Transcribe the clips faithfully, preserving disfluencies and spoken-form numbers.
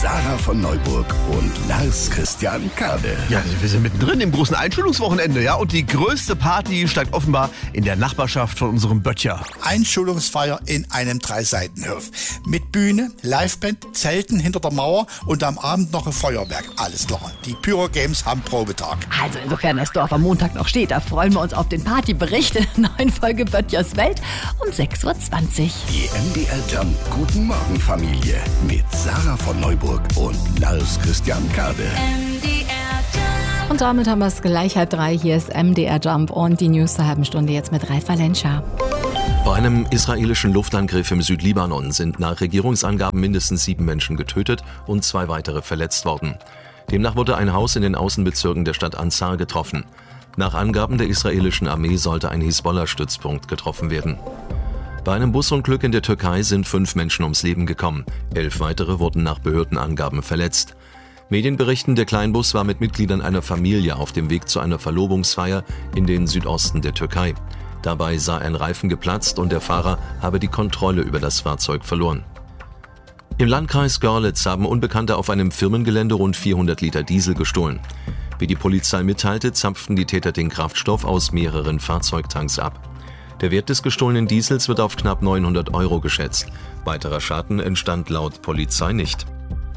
Sarah von Neuburg und Lars Christian Kade. Ja, wir sind mittendrin im großen Einschulungswochenende, ja, und die größte Party steigt offenbar in der Nachbarschaft von unserem Böttcher. Einschulungsfeier in einem Dreiseitenhof. Mit Bühne, Liveband, Zelten hinter der Mauer und am Abend noch ein Feuerwerk. Alles klar. Die Pyro Games haben Probetag. Also insofern das Dorf am Montag noch steht, da freuen wir uns auf den Partybericht in der neuen Folge Böttchers Welt um sechs Uhr zwanzig. Die M D R Jump Guten Morgen Familie mit Sarah von Neuburg und Lars Christian Kade. Und damit haben wir es gleich halb drei. Hier ist M D R Jump und die News zur halben Stunde jetzt mit Ralf Valencia. Bei einem israelischen Luftangriff im Südlibanon sind nach Regierungsangaben mindestens sieben Menschen getötet und zwei weitere verletzt worden. Demnach wurde ein Haus in den Außenbezirken der Stadt Ansar getroffen. Nach Angaben der israelischen Armee sollte ein Hisbollah-Stützpunkt getroffen werden. Bei einem Busunglück in der Türkei sind fünf Menschen ums Leben gekommen. Elf weitere wurden nach Behördenangaben verletzt. Medien berichten, der Kleinbus war mit Mitgliedern einer Familie auf dem Weg zu einer Verlobungsfeier in den Südosten der Türkei. Dabei sei ein Reifen geplatzt und der Fahrer habe die Kontrolle über das Fahrzeug verloren. Im Landkreis Görlitz haben Unbekannte auf einem Firmengelände rund vierhundert Liter Diesel gestohlen. Wie die Polizei mitteilte, zapften die Täter den Kraftstoff aus mehreren Fahrzeugtanks ab. Der Wert des gestohlenen Diesels wird auf knapp neunhundert Euro geschätzt. Weiterer Schaden entstand laut Polizei nicht.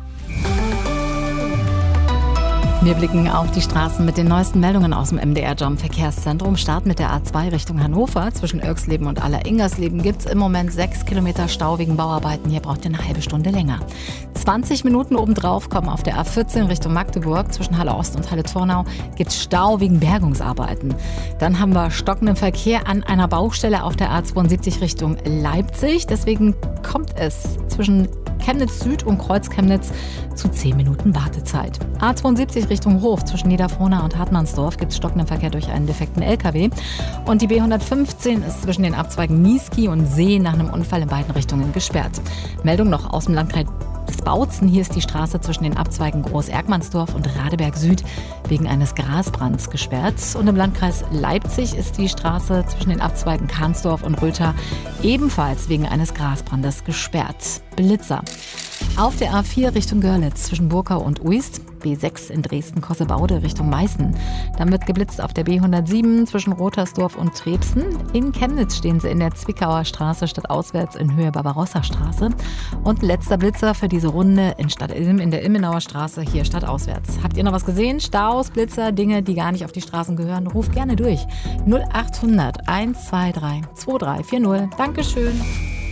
Wir blicken auf die Straßen mit den neuesten Meldungen aus dem M D R Jump Verkehrszentrum. Start mit der A zwei Richtung Hannover. Zwischen Irksleben und Aller-Ingersleben gibt es im Moment sechs Kilometer Stau wegen Bauarbeiten. Hier braucht ihr eine halbe Stunde länger. zwanzig Minuten obendrauf kommen auf der A vierzehn Richtung Magdeburg. Zwischen Halle Ost und Halle Tornau gibt es Stau wegen Bergungsarbeiten. Dann haben wir stockenden Verkehr an einer Baustelle auf der A zweiundsiebzig Richtung Leipzig. Deswegen kommt es zwischen Chemnitz Süd und Kreuz Chemnitz zu zehn Minuten Wartezeit. A zweiundsiebzig Richtung Hof zwischen Niederfrohna und Hartmannsdorf gibt es stockenden Verkehr durch einen defekten L K W. Und die B hundertfünfzehn ist zwischen den Abzweigen Niesky und See nach einem Unfall in beiden Richtungen gesperrt. Meldung noch aus dem Landkreis Bautzen. Hier ist die Straße zwischen den Abzweigen Groß-Erkmannsdorf und Radeberg Süd wegen eines Grasbrands gesperrt. Und im Landkreis Leipzig ist die Straße zwischen den Abzweigen Kahnsdorf und Röther ebenfalls wegen eines Grasbrandes gesperrt. Blitzer. Auf der A vier Richtung Görlitz zwischen Burkau und Uist, B sechs in Dresden-Kossebaude Richtung Meißen. Dann wird geblitzt auf der B hundertsieben zwischen Rotersdorf und Trebsen. In Chemnitz stehen sie in der Zwickauer Straße stadtauswärts in Höhe Barbarossa-Straße. Und letzter Blitzer für diese Runde in Stadt Ilm in der Ilmenauer Straße hier stadtauswärts. Habt ihr noch was gesehen? Staus, Blitzer, Dinge, die gar nicht auf die Straßen gehören? Ruft gerne durch. null achthundert hundertzweiundzwanzig drei vierzig. Dankeschön.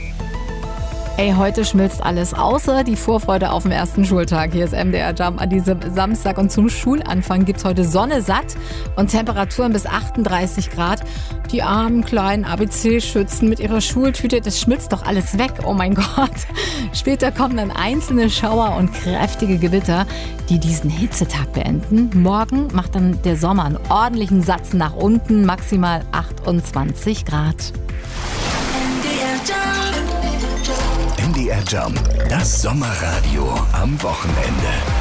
Ey, heute schmilzt alles, außer die Vorfreude auf den ersten Schultag. Hier ist M D R Jump an diesem Samstag und zum Schulanfang gibt's heute Sonne satt und Temperaturen bis achtunddreißig Grad. Die armen kleinen A B C-Schützen mit ihrer Schultüte, das schmilzt doch alles weg, oh mein Gott. Später kommen dann einzelne Schauer und kräftige Gewitter, die diesen Hitzetag beenden. Morgen macht dann der Sommer einen ordentlichen Satz nach unten, maximal achtundzwanzig Grad. M D R Jump, das Sommerradio am Wochenende.